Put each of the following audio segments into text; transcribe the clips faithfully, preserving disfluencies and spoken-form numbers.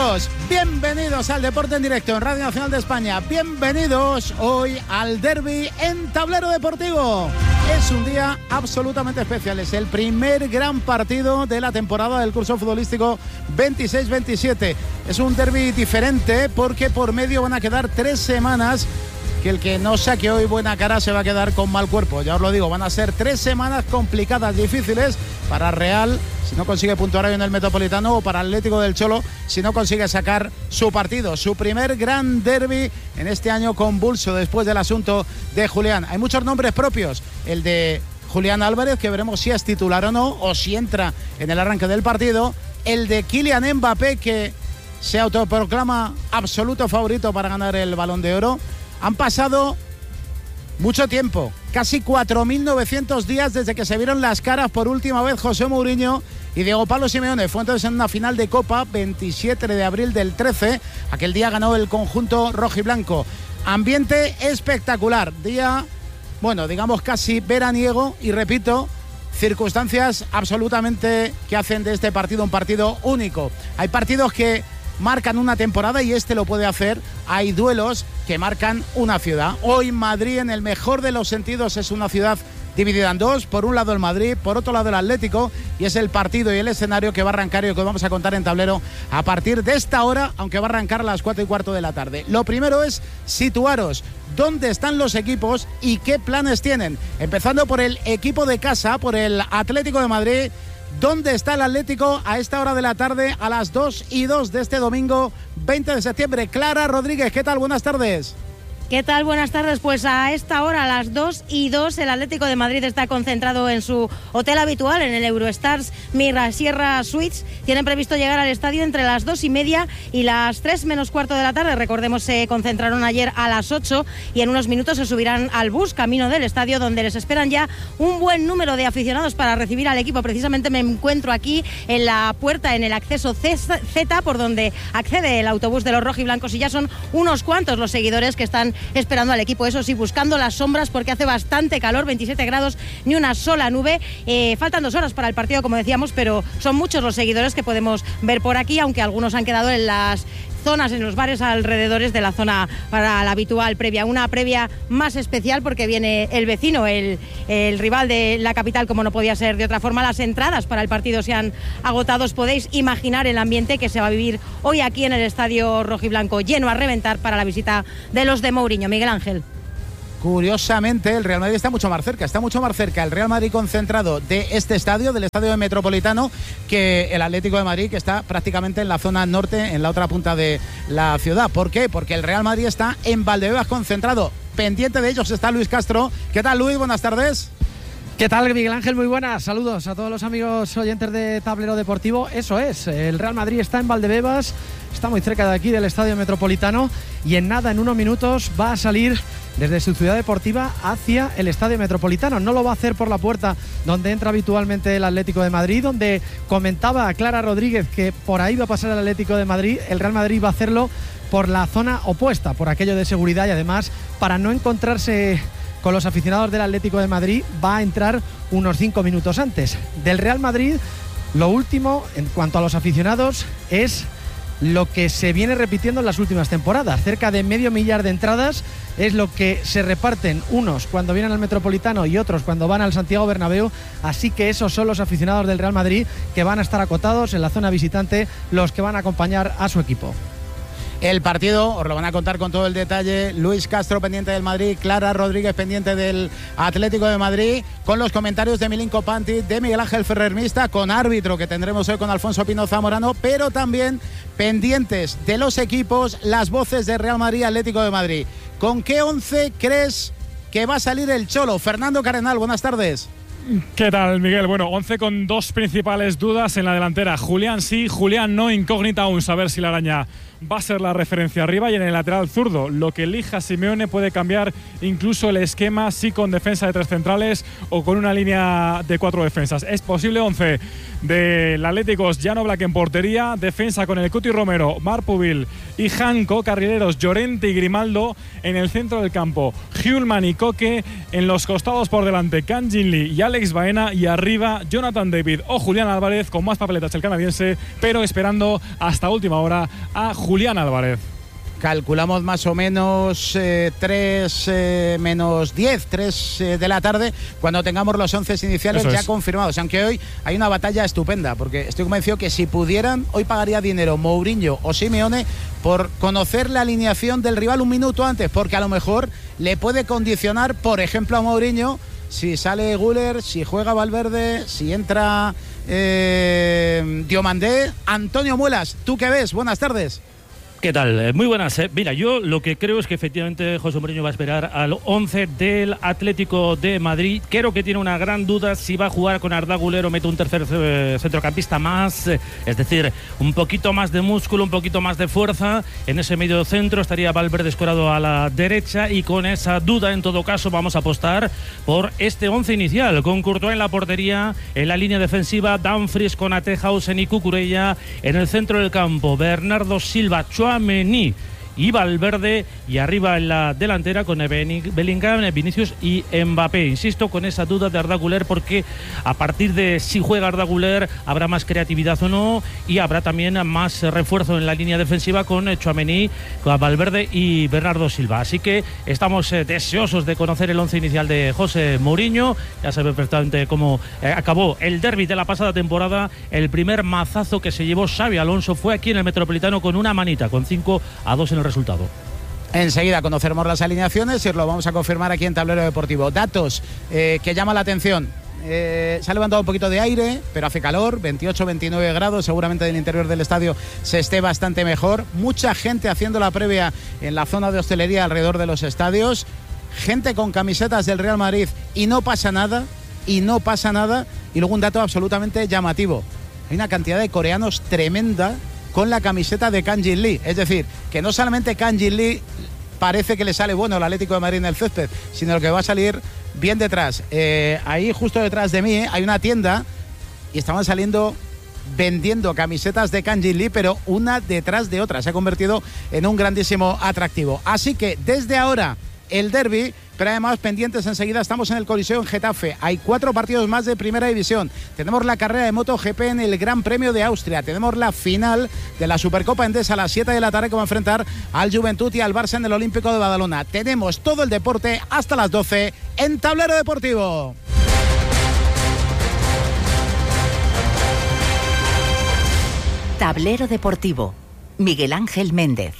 Amigos, bienvenidos al Deporte en Directo en Radio Nacional de España. Bienvenidos hoy al derbi en Tablero Deportivo. Es un día absolutamente especial. Es el primer gran partido de la temporada del curso futbolístico veintiséis veintisiete. Es un derbi diferente porque por medio van a quedar tres semanas que el que no saque hoy buena cara se va a quedar con mal cuerpo. Ya os lo digo, van a ser tres semanas complicadas, difíciles para Real si no consigue puntuar hoy en el Metropolitano, o para Atlético del Cholo si no consigue sacar su partido, su primer gran derbi en este año convulso después del asunto de Julián. Hay muchos nombres propios, el de Julián Álvarez, que veremos si es titular o no, o si entra en el arranque del partido, el de Kylian Mbappé, que se autoproclama absoluto favorito para ganar el Balón de Oro. Han pasado mucho tiempo, casi cuatro mil novecientos días desde que se vieron las caras por última vez José Mourinho y Diego Pablo Simeone. Fue entonces en una final de Copa, veintisiete de abril del trece. Aquel día ganó el conjunto rojiblanco. Ambiente espectacular, día, bueno, digamos casi veraniego, y repito, circunstancias absolutamente que hacen de este partido un partido único. Hay partidos que marcan una temporada y este lo puede hacer. Hay duelos que marcan una ciudad. Hoy Madrid, en el mejor de los sentidos, es una ciudad dividida en dos. Por un lado el Madrid, por otro lado el Atlético, y es el partido y el escenario que va a arrancar y que vamos a contar en Tablero a partir de esta hora, aunque va a arrancar a las cuatro y cuarto de la tarde. Lo primero es situaros dónde están los equipos y qué planes tienen, empezando por el equipo de casa, por el Atlético de Madrid. ¿Dónde está el Atlético a esta hora de la tarde, a las dos y dos de este domingo veinte de septiembre? Clara Rodríguez, ¿qué tal? Buenas tardes. ¿Qué tal? Buenas tardes. Pues a esta hora, a las dos y dos, el Atlético de Madrid está concentrado en su hotel habitual, en el Eurostars Mirasierra Suites. Tienen previsto llegar al estadio entre las dos y media y las tres menos cuarto de la tarde. Recordemos, se concentraron ayer a las ocho y en unos minutos se subirán al bus camino del estadio, donde les esperan ya un buen número de aficionados para recibir al equipo. Precisamente me encuentro aquí en la puerta, en el acceso Z, por donde accede el autobús de los rojiblancos, y ya son unos cuantos los seguidores que están esperando al equipo, eso sí, buscando las sombras porque hace bastante calor, veintisiete grados, ni una sola nube. Eh, faltan dos horas para el partido, como decíamos, pero son muchos los seguidores que podemos ver por aquí, aunque algunos han quedado en las zonas, en los bares alrededores de la zona para la habitual previa. Una previa más especial porque viene el vecino, el, el rival de la capital, como no podía ser de otra forma. Las entradas para el partido se han agotado. Os podéis imaginar el ambiente que se va a vivir hoy aquí en el estadio rojiblanco, lleno a reventar para la visita de los de Mourinho. Miguel Ángel. Curiosamente, el Real Madrid está mucho más cerca, está mucho más cerca el Real Madrid concentrado de este estadio, del estadio de Metropolitano, que el Atlético de Madrid, que está prácticamente en la zona norte, en la otra punta de la ciudad. ¿Por qué? Porque el Real Madrid está en Valdebebas concentrado. Pendiente de ellos está Luis Castro. ¿Qué tal, Luis? Buenas tardes. ¿Qué tal, Miguel Ángel? Muy buenas. Saludos a todos los amigos oyentes de Tablero Deportivo. Eso es, el Real Madrid está en Valdebebas, está muy cerca de aquí del Estadio Metropolitano, y en nada, en unos minutos, va a salir desde su ciudad deportiva hacia el Estadio Metropolitano. No lo va a hacer por la puerta donde entra habitualmente el Atlético de Madrid, donde comentaba Clara Rodríguez que por ahí va a pasar el Atlético de Madrid. El Real Madrid va a hacerlo por la zona opuesta, por aquello de seguridad, y además para no encontrarse con los aficionados del Atlético de Madrid, va a entrar unos cinco minutos antes. Del Real Madrid, lo último en cuanto a los aficionados es lo que se viene repitiendo en las últimas temporadas. Cerca de medio millar de entradas es lo que se reparten, unos cuando vienen al Metropolitano y otros cuando van al Santiago Bernabéu. Así que esos son los aficionados del Real Madrid que van a estar acotados en la zona visitante, los que van a acompañar a su equipo. El partido os lo van a contar con todo el detalle Luis Castro, pendiente del Madrid, Clara Rodríguez, pendiente del Atlético de Madrid, con los comentarios de Milinko Pantic, de Miguel Ángel Ferrer Mista, con árbitro que tendremos hoy con Alfonso Pino Zamorano, pero también pendientes de los equipos, las voces de Real Madrid, Atlético de Madrid. ¿Con qué once crees que va a salir el Cholo? Fernando Cardenal, buenas tardes. ¿Qué tal, Miguel? Bueno, once con dos principales dudas en la delantera. Julián sí, Julián no, incógnita aún saber si la araña va a ser la referencia arriba, y en el lateral zurdo, lo que elija Simeone puede cambiar incluso el esquema, sí, con defensa de tres centrales o con una línea de cuatro defensas. Es posible once del Atlético: Jan Oblak en portería, defensa con el Cuti Romero, Marpuvil y Janko, carrileros Llorente y Grimaldo en el centro del campo, Hjulman y Koke en los costados por delante, Kang Jin Lee y Alex Alex Baena y arriba Jonathan David o Julián Álvarez, con más papeletas el canadiense, pero esperando hasta última hora a Julián Álvarez. Calculamos más o menos eh, tres eh, menos diez, tres eh, de la tarde, cuando tengamos los once iniciales Eso ya es. confirmados. Aunque hoy hay una batalla estupenda, porque estoy convencido que si pudieran, hoy pagaría dinero Mourinho o Simeone por conocer la alineación del rival un minuto antes, porque a lo mejor le puede condicionar, por ejemplo, a Mourinho, si sale Güler, si juega Valverde, si entra eh, Diomandé. Antonio Muelas, ¿tú qué ves? Buenas tardes. ¿Qué tal? Muy buenas. ¿eh? Mira, yo lo que creo es que efectivamente José Mourinho va a esperar al once del Atlético de Madrid. Creo que tiene una gran duda si va a jugar con Arda Güler o mete un tercer eh, centrocampista más, eh, es decir, un poquito más de músculo, un poquito más de fuerza. En ese medio centro estaría Valverde escorado a la derecha, y con esa duda, en todo caso, vamos a apostar por este once inicial, con Courtois en la portería, en la línea defensiva, Dumfries, Konaté, Hausen y Cucurella, en el centro del campo, Bernardo Silva, Tchouaméni y Valverde, y arriba en la delantera con Bellingham, Vinicius y Mbappé. Insisto, con esa duda de Arda Güler, porque a partir de si juega Arda Güler habrá más creatividad o no, y habrá también más refuerzo en la línea defensiva con Tchouaméni, con Valverde y Bernardo Silva. Así que estamos eh, deseosos de conocer el once inicial de José Mourinho. Ya sabe perfectamente cómo eh, acabó el derbi de la pasada temporada. El primer mazazo que se llevó Xabi Alonso fue aquí en el Metropolitano con una manita, con cinco a dos en el resultado. Enseguida conoceremos las alineaciones y lo vamos a confirmar aquí en Tablero Deportivo. Datos eh, que llaman la atención. Eh, se ha levantado un poquito de aire, pero hace calor, veintiocho, veintinueve grados, seguramente del interior del estadio se esté bastante mejor. Mucha gente haciendo la previa en la zona de hostelería alrededor de los estadios. Gente con camisetas del Real Madrid y no pasa nada, y no pasa nada. Y luego un dato absolutamente llamativo. Hay una cantidad de coreanos tremenda con la camiseta de Kang Jin Lee. Es decir, que no solamente Kang Jin Lee parece que le sale bueno el Atlético de Madrid en el césped, sino lo que va a salir bien detrás. Eh, ahí justo detrás de mí eh, hay una tienda y estaban saliendo vendiendo camisetas de Kang Jin Lee, pero una detrás de otra. Se ha convertido en un grandísimo atractivo. Así que desde ahora el derbi, pero además pendientes enseguida, estamos en el Coliseo en Getafe. Hay cuatro partidos más de Primera División. Tenemos la carrera de MotoGP en el Gran Premio de Austria. Tenemos la final de la Supercopa Endesa a las siete de la tarde, que va a enfrentar al Juventud y al Barça en el Olímpico de Badalona. Tenemos todo el deporte hasta las doce en Tablero Deportivo. Tablero Deportivo. Miguel Ángel Méndez.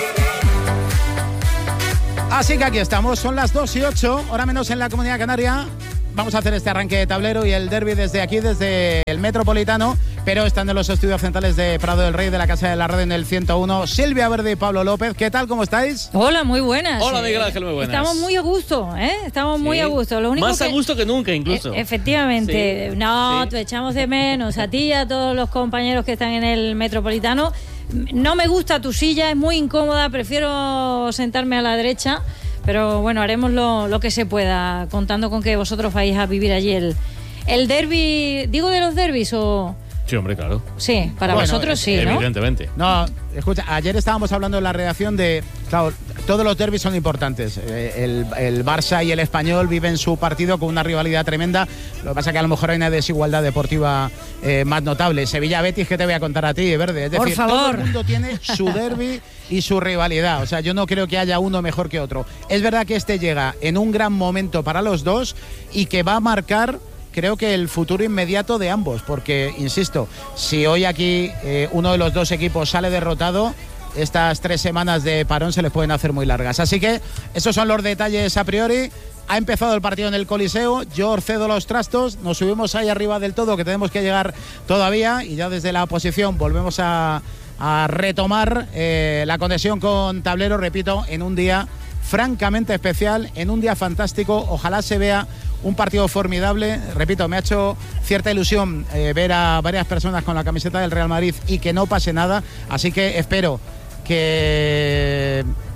Así que aquí estamos, son las dos y ocho, hora menos en la Comunidad Canaria. Vamos a hacer este arranque de tablero y el derbi desde aquí, desde el Metropolitano, pero están en los estudios centrales de Prado del Rey, de la Casa de la Radio en el ciento uno. Silvia Verde y Pablo López, ¿qué tal? ¿Cómo estáis? Hola, muy buenas. Hola, Miguel Ángel, muy buenas. Estamos muy a gusto, ¿eh? Estamos sí. muy a gusto. Lo único Más que... a gusto que nunca, incluso. E- efectivamente. Sí. No, sí. te echamos de menos a ti y a todos los compañeros que están en el Metropolitano. No me gusta tu silla, es muy incómoda, prefiero sentarme a la derecha. Pero bueno, haremos lo, lo que se pueda, contando con que vosotros vais a vivir allí el, el derbi. ¿Digo de los derbis o...? Sí, hombre, claro. Sí, para bueno, vosotros sí, ¿no? Evidentemente. No, escucha, ayer estábamos hablando en la redacción de... Claro, todos los derbis son importantes. El, el Barça y el Español viven su partido con una rivalidad tremenda. Lo que pasa es que a lo mejor hay una desigualdad deportiva eh, más notable. Sevilla-Betis, ¿qué te voy a contar a ti, Verde? Es decir, por favor. Todo el mundo tiene su derbi y su rivalidad. O sea, yo no creo que haya uno mejor que otro. Es verdad que este llega en un gran momento para los dos y que va a marcar... creo que el futuro inmediato de ambos, porque, insisto, si hoy aquí eh, uno de los dos equipos sale derrotado, estas tres semanas de parón se les pueden hacer muy largas. Así que esos son los detalles a priori. Ha empezado el partido en el Coliseo, yo cedo los trastos, nos subimos ahí arriba del todo, que tenemos que llegar todavía, y ya desde la oposición volvemos a, a retomar eh, la conexión con Tablero, repito, en un día francamente especial, en un día fantástico. Ojalá se vea un partido formidable. Repito, me ha hecho cierta ilusión eh, ver a varias personas con la camiseta del Real Madrid y que no pase nada, así que espero que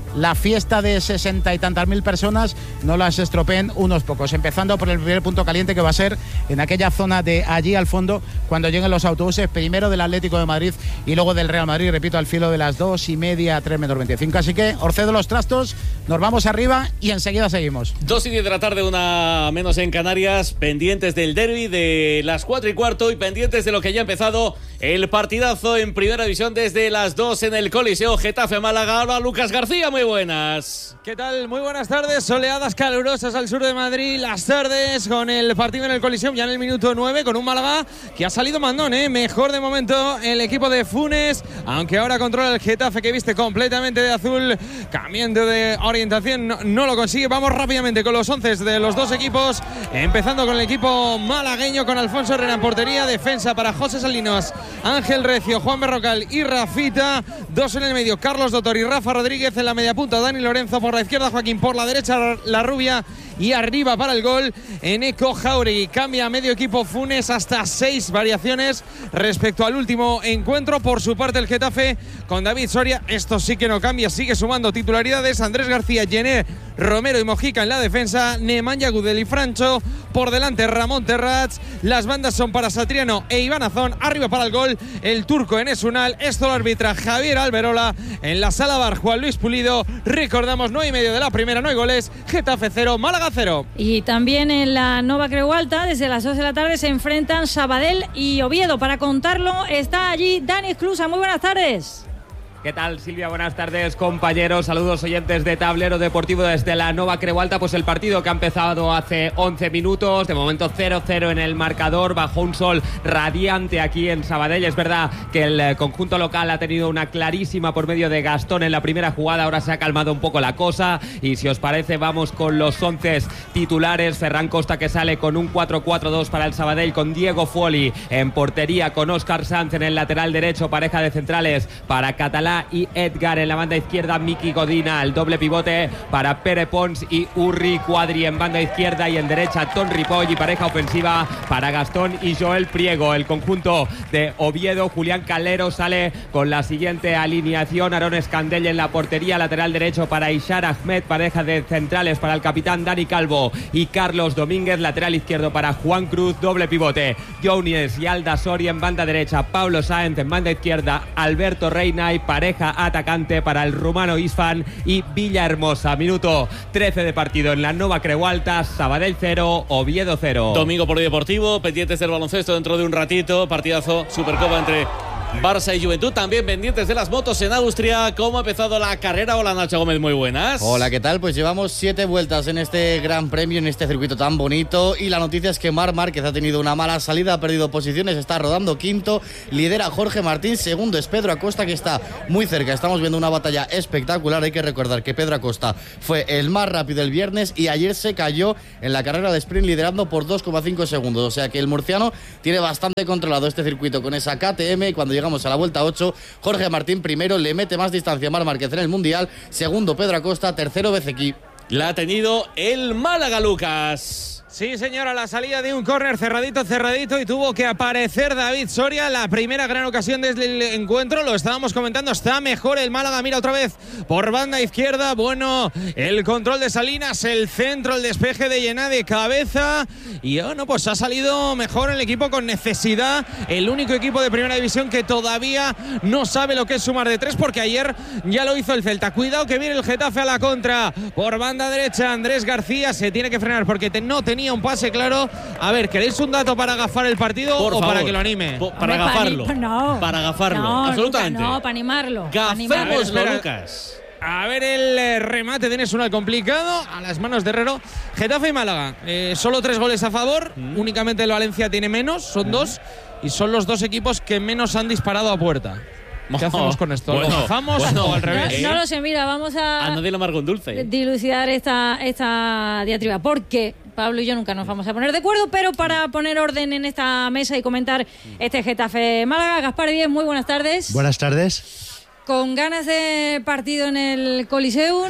la fiesta de sesenta y tantas mil personas no las estropeen unos pocos, empezando por el primer punto caliente, que va a ser en aquella zona de allí al fondo, cuando lleguen los autobuses, primero del Atlético de Madrid y luego del Real Madrid, repito, al filo de las dos y media, tres menos veinticinco. Así que os cedo los trastos, nos vamos arriba y enseguida seguimos. Dos y diez de la tarde, una menos en Canarias, pendientes del derbi de las cuatro y cuarto y pendientes de lo que ya ha empezado el partidazo en Primera División desde las dos en el Coliseo Getafe Málaga. Hola, Lucas García, muy buenas. ¿Qué tal? Muy buenas tardes. Soleadas calurosas al sur de Madrid, las tardes con el partido en el Coliseo ya en el minuto nueve, con un Málaga que ha salido mandón, ¿eh? Mejor de momento el equipo de Funes, aunque ahora controla el Getafe, que viste completamente de azul, cambiando de orientación, no, no lo consigue. Vamos rápidamente con los once de los dos equipos, empezando con el equipo malagueño, con Alfonso Herrera en portería, defensa para José Salinas, Ángel Recio, Juan Berrocal y Rafita, dos en el medio, Carlos Dotor y Rafa Rodríguez, en la media punta Dani Lorenzo, por la izquierda Joaquín, por la derecha La Rubia, y arriba para el gol Eneco Jauregui. Cambia a medio equipo Funes, hasta seis variaciones respecto al último encuentro. Por su parte el Getafe con David Soria, esto sí que no cambia, sigue sumando titularidades: Andrés García, Jenné, Romero y Mojica en la defensa, Nemanja Gudel y Francho, por delante Ramón Terrats, las bandas son para Satriano e Iván Azón, arriba para el gol el turco Enes Unal, esto lo arbitra Javier Alberola, en la sala bar Juan Luis Pulido. Recordamos, nueve y medio de la primera, no hay goles, Getafe cero, Málaga cero. Y también en la Nova Creu Alta, desde las dos de la tarde, se enfrentan Sabadell y Oviedo. Para contarlo está allí Dani Esclusa. Muy buenas tardes. ¿Qué tal, Silvia? Buenas tardes, compañeros. Saludos, oyentes de Tablero Deportivo desde la Nova Creu Alta. Pues el partido que ha empezado hace once minutos, de momento cero cero en el marcador, bajo un sol radiante aquí en Sabadell. Es verdad que el conjunto local ha tenido una clarísima por medio de Gastón en la primera jugada. Ahora se ha calmado un poco la cosa y, si os parece, vamos con los once titulares. Ferran Costa, que sale con un cuatro cuatro dos para el Sabadell, con Diego Fuoli en portería, con Óscar Sanz en el lateral derecho, pareja de centrales para Catalá y Edgar. En la banda izquierda, Miki Godina, el doble pivote para Pere Pons y Urri Cuadri en banda izquierda, y en derecha Ton Ripoll, y pareja ofensiva para Gastón y Joel Priego. El conjunto de Oviedo, Julián Calero sale con la siguiente alineación: Aarón Escandell en la portería, lateral derecho para Ishar Ahmed, pareja de centrales para el capitán Dani Calvo y Carlos Domínguez, lateral izquierdo para Juan Cruz, doble pivote Younes y Alda Soria en banda derecha, Pablo Sáenz en banda izquierda, Alberto Reina y pareja atacante para el rumano Isfan y Villahermosa. Minuto trece de partido en la Nova Creu Alta, Sabadell cero, Oviedo cero. Domingo polideportivo, pendientes del baloncesto dentro de un ratito, partidazo, Supercopa entre Barça y Juventud, también pendientes de las motos en Austria. ¿Cómo ha empezado la carrera? Hola, Nacho Gómez, muy buenas. Hola, ¿qué tal? Pues llevamos siete vueltas en este Gran Premio, en este circuito tan bonito, y la noticia es que Marc Márquez ha tenido una mala salida, ha perdido posiciones, está rodando quinto, lidera Jorge Martín, segundo es Pedro Acosta, que está muy cerca. Estamos viendo una batalla espectacular. Hay que recordar que Pedro Acosta fue el más rápido el viernes y ayer se cayó en la carrera de sprint liderando por dos coma cinco segundos, o sea que el murciano tiene bastante controlado este circuito con esa K T M. Cuando llegamos a la vuelta ocho, Jorge Martín primero, le mete más distancia a Marc Márquez en el Mundial, segundo Pedro Acosta, tercero Bezequi. La ha tenido el Málaga, Lucas. Sí, señora, la salida de un córner cerradito, cerradito, y tuvo que aparecer David Soria. La primera gran ocasión desde el encuentro, lo estábamos comentando, está mejor el Málaga. Mira otra vez por banda izquierda, bueno, el control de Salinas, el centro, el despeje de Llená de cabeza, y bueno, pues ha salido mejor el equipo con necesidad. El único equipo de primera división que todavía no sabe lo que es sumar de tres, porque ayer ya lo hizo el Celta. Cuidado que viene el Getafe a la contra. Por banda derecha, Andrés García se tiene que frenar porque te, no tenía un pase claro. A ver, ¿queréis un dato para agafar el partido Por o favor. para que lo anime? Po para Hombre, agafarlo. Para, no. Para agafarlo. No, absolutamente. Nunca, no, para animarlo. Gafémoslo, Lucas. A ver el eh, remate de Nesunal complicado a las manos de Herrero. Getafe y Málaga, eh, solo tres goles a favor, mm. únicamente el Valencia tiene menos, son mm. dos, y son los dos equipos que menos han disparado a puerta. ¿Qué hacemos con esto? Bueno, ¿Lo bajamos bueno, o al revés? No, no lo sé, mira, vamos a, a nadie lo amargo un dulce. dilucidar esta, esta diatriba, porque Pablo y yo nunca nos vamos a poner de acuerdo, pero para poner orden en esta mesa y comentar este Getafe Málaga, Gaspar Díez, muy buenas tardes. Buenas tardes. ¿Con ganas de partido en el Coliseum?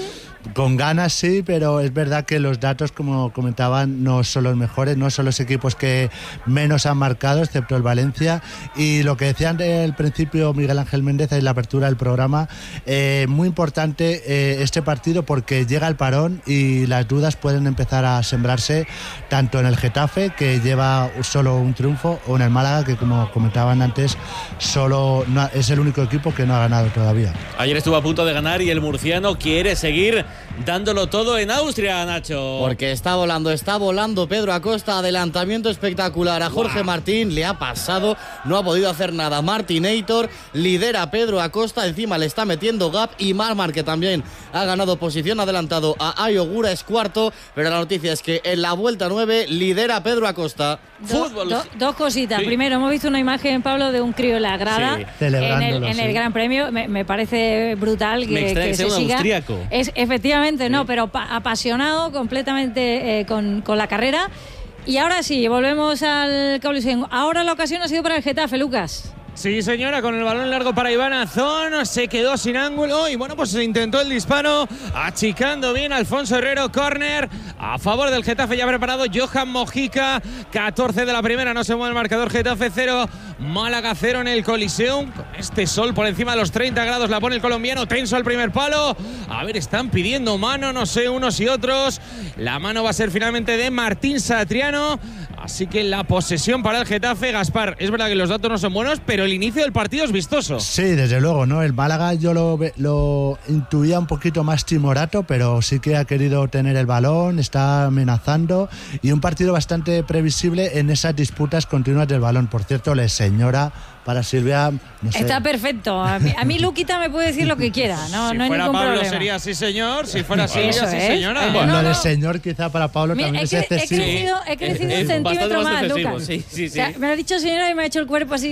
Con ganas sí, pero es verdad que los datos, como comentaban, no son los mejores, no son los equipos que menos han marcado, excepto el Valencia. Y lo que decían del principio Miguel Ángel Méndez en la apertura del programa, eh, muy importante eh, este partido porque llega el parón y las dudas pueden empezar a sembrarse tanto en el Getafe, que lleva solo un triunfo, o en el Málaga, que como comentaban antes, solo no, es el único equipo que no ha ganado todavía. Ayer estuvo a punto de ganar y el murciano quiere seguir dándolo todo en Austria, Nacho. Porque está volando, está volando Pedro Acosta, adelantamiento espectacular a Jorge wow. Martín, le ha pasado, no ha podido hacer nada. Martinator, lidera Pedro Acosta, encima le está metiendo gap, y Marmar, que también ha ganado posición, adelantado a Ayogura, es cuarto, pero la noticia es que en la vuelta nueve lidera Pedro Acosta. Do, do, dos cositas. Sí. Primero, hemos visto una imagen, Pablo, de un crío en la grada, sí. en, el, en sí. el Gran Premio. Me, me parece brutal que, me que se siga. Austríaco. Es, efectivamente, sí. no, pero pa, apasionado completamente eh, con, con la carrera. Y ahora sí, volvemos al Coliseum. Ahora la ocasión ha sido para el Getafe, Lucas. Sí, señora, con el balón largo para Iván Azón, se quedó sin ángulo y bueno, pues se intentó el disparo, achicando bien Alfonso Herrero, córner a favor del Getafe, ya preparado Johan Mojica, catorce de la primera, no se mueve el marcador, Getafe cero, Málaga cero en el Coliseum, con este sol por encima de los treinta grados, la pone el colombiano, tenso al primer palo, a ver, están pidiendo mano, no sé, unos y otros, la mano va a ser finalmente de Martín Satriano, así que la posesión para el Getafe. Gaspar, es verdad que los datos no son buenos, pero el inicio del partido es vistoso. Sí, desde luego, ¿no? El Málaga yo lo, lo intuía un poquito más timorato, pero sí que ha querido tener el balón, está amenazando, y un partido bastante previsible en esas disputas continuas del balón. Por cierto, la señora para Silvia, no sé. Está perfecto. A mí, a mí Luquita me puede decir lo que quiera. No, si no hay fuera ningún Pablo problema. sería sí señor, si fuera Silvia sí es. señora. Bueno, no, lo de no. señor quizá para Pablo Mira, también he, es cre- excesivo. he crecido, he crecido Es- un es centímetro bastante más, más Lucas. Sí, sí, sí. O sea, me lo ha dicho señora y me ha hecho el cuerpo así.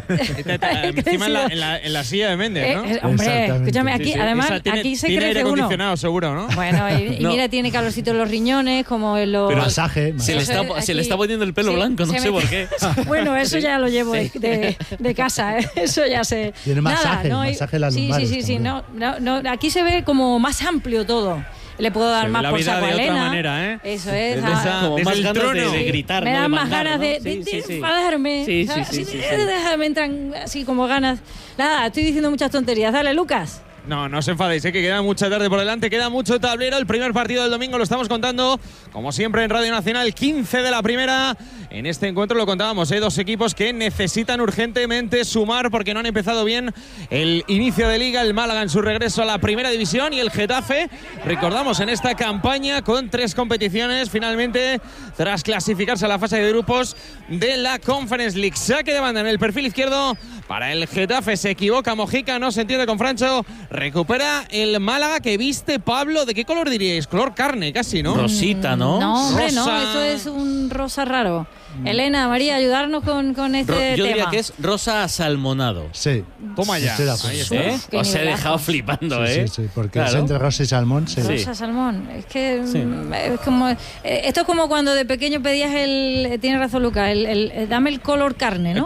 Encima en la, en, la, en la silla de Méndez, ¿no? Eh, eh, hombre, escúchame, aquí, Sí, sí. además, Esa tiene, aquí se tiene crece aire uno. acondicionado, seguro, ¿no? Bueno, y, y No. mira, tiene calorcito en los riñones, como en los... Pero masaje, Se le, está, Aquí- se le está poniendo el pelo sí, blanco, no se sé me- por qué. Bueno, eso ya lo llevo de, de, de casa, ¿eh? Eso ya sé. Tiene masaje, Nada, ¿no? masaje en las Sí, sí, lumbares sí, sí. también. No, no, no, aquí se ve como más amplio todo. Le puedo dar Se ve más la por vida saco a de otra Elena. manera, ¿eh? Eso es. Desde ah, esa- Como desde más el ganas de, trono. de gritar, me ¿no? dan De más mandar, ganas ¿no? de, de, Sí, de sí, sí. enfadarme. Sí, sí, ¿sabes? sí, Así sí, de- sí. de- me entran así como ganas. Nada, estoy diciendo muchas tonterías. Dale, Lucas. No, no os enfadéis, ¿eh? Que queda mucha tarde por delante, queda mucho tablero. El primer partido del domingo lo estamos contando, como siempre, en Radio Nacional, quince de la primera. En este encuentro lo contábamos, ¿eh? Dos equipos que necesitan urgentemente sumar porque no han empezado bien el inicio de liga. El Málaga en su regreso a la primera división y el Getafe, recordamos, en esta campaña con tres competiciones, finalmente, tras clasificarse a la fase de grupos de la Conference League. Saque de banda en el perfil izquierdo para el Getafe, se equivoca Mojica, no se entiende con Francho, recupera el Málaga que viste, Pablo, ¿de qué color diríais? Color carne, casi, ¿no? Rosita, ¿no? No, hombre, Rosa. no, esto es un rosa raro. Elena, María, ayudarnos con, con este Ro- yo tema. diría que es rosa salmonado. Sí. Toma ya. Estoy de acuerdo. Ahí está. ¿Eh? qué Os he nivelazo. dejado flipando, Sí, ¿eh? sí, sí, porque Claro. es entre rosa y salmón. Sí. Sí. Rosa salmón. Es que Sí. mm, es como eh, esto es como cuando de pequeño pedías el, tiene razón Lucas, el, el- el- dame el color carne, ¿no?